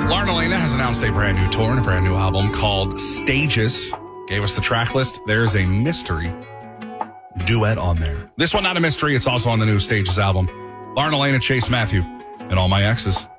Lauren Elena has announced a brand new tour and a brand new album called Stages. Gave us the track list. There's a mystery duet on there. This one, not a mystery. It's also on the new Stages album. Lauren Elena, Chase Matthew, and All My Exes.